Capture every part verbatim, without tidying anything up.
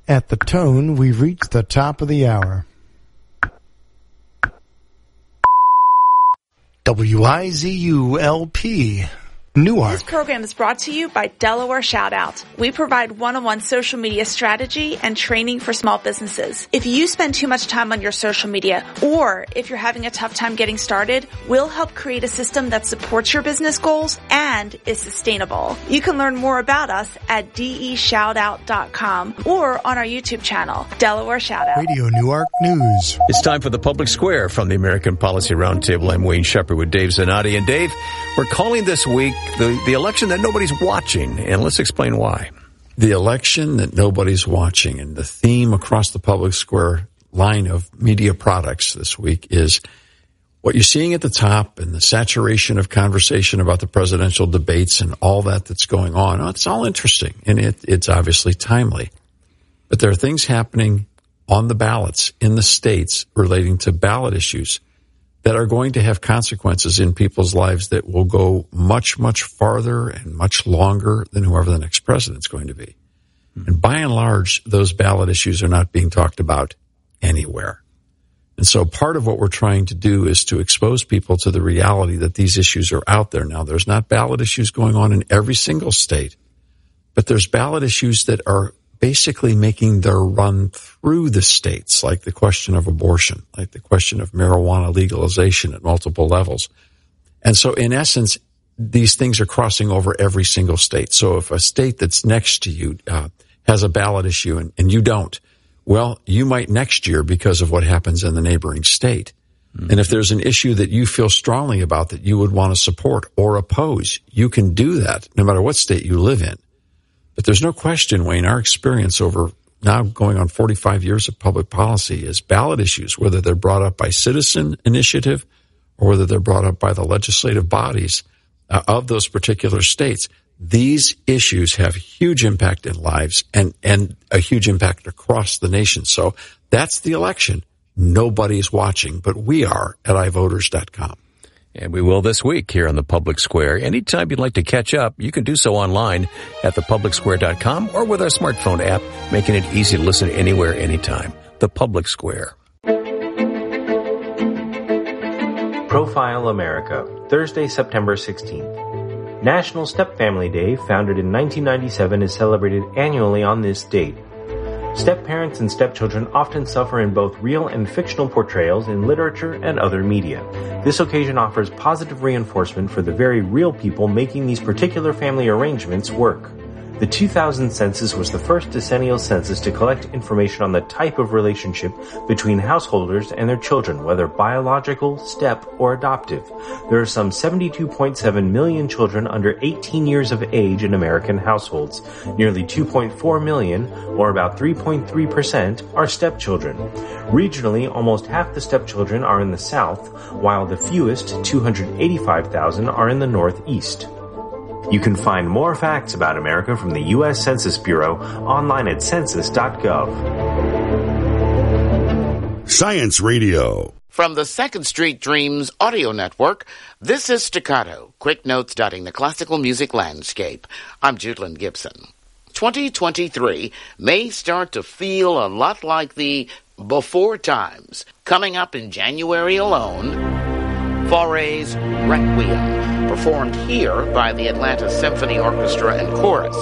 At the tone, we've reached the top of the hour. W I Z U L P, Newark. This program is brought to you by Delaware Shoutout. We provide one-on-one social media strategy and training for small businesses. If you spend too much time on your social media, or if you're having a tough time getting started, we'll help create a system that supports your business goals and is sustainable. You can learn more about us at D E shoutout dot com or on our YouTube channel, Delaware Shoutout. Radio Newark News. It's time for the Public Square from the American Policy Roundtable. I'm Wayne Shepherd with Dave Zanotti. And Dave, we're calling this week the, the election that nobody's watching, and let's explain why. The election that nobody's watching, and the theme across the Public Square line of media products this week is what you're seeing at the top and the saturation of conversation about the presidential debates and all that that's going on. Oh, it's all interesting, and it, it's obviously timely. But there are things happening on the ballots in the states relating to ballot issues that are going to have consequences in people's lives that will go much, much farther and much longer than whoever the next president's going to be. And by and large, those ballot issues are not being talked about anywhere. And so part of what we're trying to do is to expose people to the reality that these issues are out there. Now, there's not ballot issues going on in every single state, but there's ballot issues that are basically making their run through the states, like the question of abortion, like the question of marijuana legalization at multiple levels. And so in essence, these things are crossing over every single state. So if a state that's next to you uh, has a ballot issue and, and you don't, well, you might next year because of what happens in the neighboring state. Mm-hmm. And if there's an issue that you feel strongly about that you would want to support or oppose, you can do that no matter what state you live in. But there's no question, Wayne, our experience over now going on forty-five years of public policy is ballot issues, whether they're brought up by citizen initiative or whether they're brought up by the legislative bodies uh, of those particular states. These issues have huge impact in lives and, and a huge impact across the nation. So that's the election. Nobody's watching, but we are at i voters dot com. And we will this week here on the Public Square. Anytime you'd like to catch up, you can do so online at the public square dot com or with our smartphone app, making it easy to listen anywhere, anytime. The Public Square. Profile America, Thursday, September sixteenth. National Step-Family Day, founded in nineteen ninety-seven, is celebrated annually on this date. Step-parents and stepchildren often suffer in both real and fictional portrayals in literature and other media. This occasion offers positive reinforcement for the very real people making these particular family arrangements work. The two thousand census was the first decennial census to collect information on the type of relationship between householders and their children, whether biological, step, or adoptive. There are some seventy-two point seven million children under eighteen years of age in American households. Nearly two point four million, or about three point three percent, are stepchildren. Regionally, almost half the stepchildren are in the South, while the fewest, two hundred eighty-five thousand, are in the Northeast. You can find more facts about America from the U S Census Bureau online at census dot gov. Science Radio. From the Second Street Dreams audio network, this is Staccato, quick notes dotting the classical music landscape. I'm Judeland Gibson. twenty twenty-three may start to feel a lot like the before times. Coming up in January alone, Fauré's Requiem, performed here by the Atlanta Symphony Orchestra and Chorus.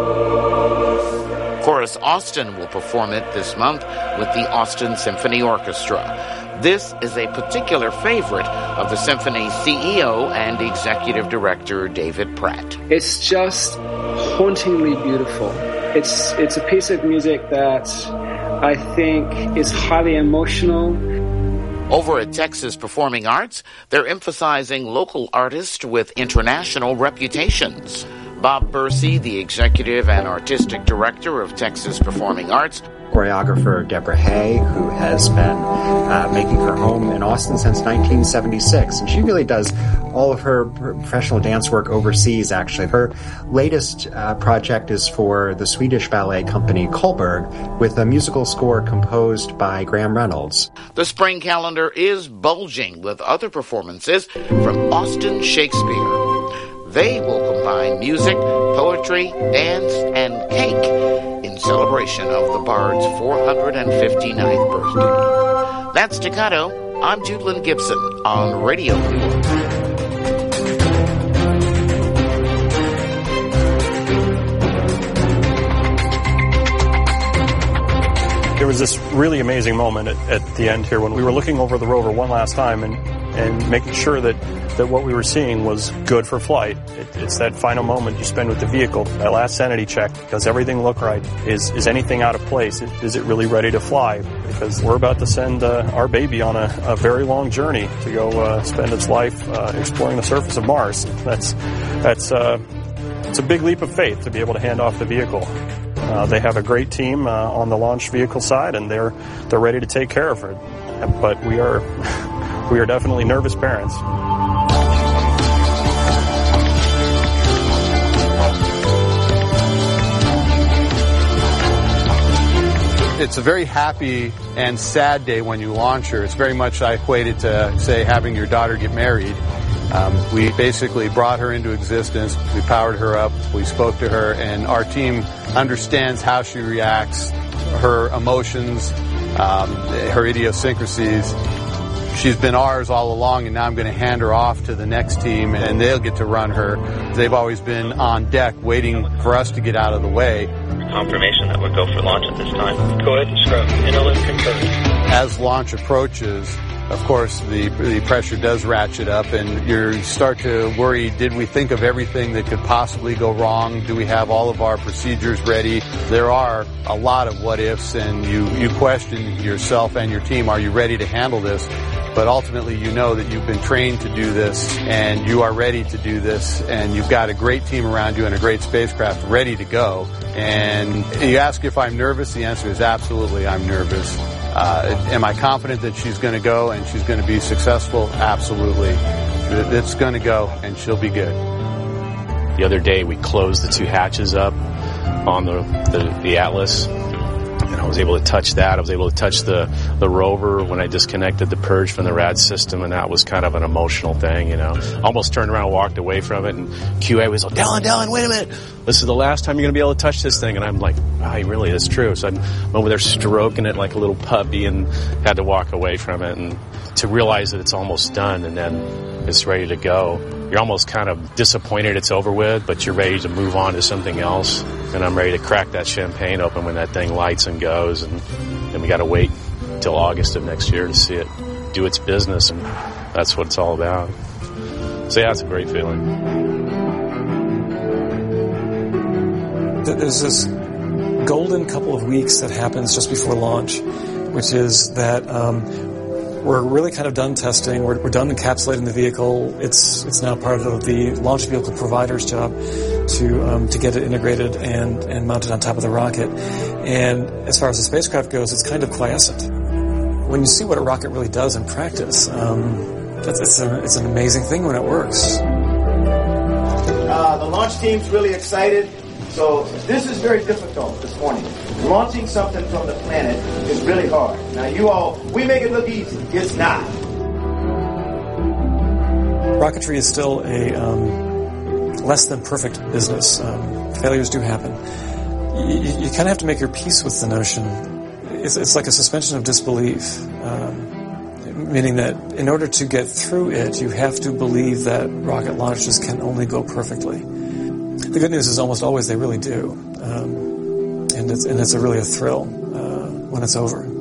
Chorus Austin will perform it this month with the Austin Symphony Orchestra. This is a particular favorite of the symphony's C E O and executive director, David Pratt. It's just hauntingly beautiful. It's it's a piece of music that I think is highly emotional. Over at Texas Performing Arts, they're emphasizing local artists with international reputations. Bob Bursey, the executive and artistic director of Texas Performing Arts. Choreographer Deborah Hay, who has been uh, making her home in Austin since nineteen seventy-six. And she really does all of her professional dance work overseas, actually. Her latest uh, project is for the Swedish ballet company Kohlberg, with a musical score composed by Graham Reynolds. The spring calendar is bulging with other performances from Austin Shakespeare. They will combine music, poetry, dance, and cake in celebration of the Bard's four hundred fifty-ninth birthday. That's Staccato. I'm Judelyn Gibson on Radio New York. There was this really amazing moment at, at the end here when we were looking over the rover one last time and, and making sure that, that what we were seeing was good for flight. It, it's that final moment you spend with the vehicle, that last sanity check. Does everything look right? Is is anything out of place? Is it really ready to fly? Because we're about to send uh, our baby on a, a very long journey to go uh, spend its life uh, exploring the surface of Mars. That's that's uh, it's a big leap of faith to be able to hand off the vehicle. Uh, they have a great team uh, on the launch vehicle side, and they're they're ready to take care of her. But we are we are definitely nervous parents. It's a very happy and sad day when you launch her. It's very much I equated to, say, having your daughter get married. Um, we basically brought her into existence. We powered her up. We spoke to her, and our team understands how she reacts, her emotions, um, her idiosyncrasies. She's been ours all along, and now I'm going to hand her off to the next team, and they'll get to run her. They've always been on deck waiting for us to get out of the way. Confirmation that we'll go for launch at this time. Go ahead and scrub. Inlet confirmed. As launch approaches, of course, the the pressure does ratchet up, and you start to worry, did we think of everything that could possibly go wrong? Do we have all of our procedures ready? There are a lot of what-ifs, and you, you question yourself and your team, are you ready to handle this? But ultimately, you know that you've been trained to do this, and you are ready to do this, and you've got a great team around you and a great spacecraft ready to go. And you ask if I'm nervous, the answer is absolutely I'm nervous. Uh, am I confident that she's going to go and she's going to be successful? Absolutely. It's going to go, and she'll be good. The other day, we closed the two hatches up on the, the, the Atlas, and I was able to touch that. I was able to touch the, the rover when I disconnected the purge from the rad system, and that was kind of an emotional thing, you know. Almost turned around and walked away from it, and Q A was like, Dylan, Dylan, wait a minute. This is the last time you're going to be able to touch this thing. And I'm like, wow, really, that's true. So I'm over there stroking it like a little puppy and had to walk away from it, and to realize that it's almost done and then it's ready to go. You're almost kind of disappointed it's over with, but you're ready to move on to something else. And I'm ready to crack that champagne open when that thing lights and goes. And then we got to wait till August of next year to see it do its business. And that's what it's all about. So yeah, it's a great feeling. There's this golden couple of weeks that happens just before launch, which is that um, we're really kind of done testing. We're, we're done encapsulating the vehicle. It's it's now part of the launch vehicle provider's job to um, to get it integrated and, and mounted on top of the rocket. And as far as the spacecraft goes, it's kind of quiescent. When you see what a rocket really does in practice, um, it's, it's, a, it's an amazing thing when it works. Uh, the launch team's really excited. So this is very difficult this morning. Launching something from the planet is really hard. Now you all, we make it look easy. It's not. Rocketry is still a um, less than perfect business. Um, failures do happen. You, you kind of have to make your peace with the notion. It's, it's like a suspension of disbelief, um, meaning that in order to get through it, you have to believe that rocket launches can only go perfectly. The good news is almost always they really do, um, and it's and it's a really a thrill uh, when it's over.